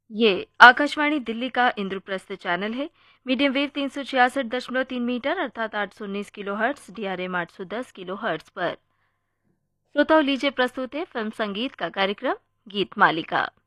ये आकाशवाणी दिल्ली का इंद्रप्रस्थ चैनल है। मीडियम वेव 366.3 मीटर अर्थात 819 kilo hertz, DRM 810 kilo hertz पर। श्रोताओं, लीजिए प्रस्तुत है फिल्म संगीत का कार्यक्रम गीत मालिका।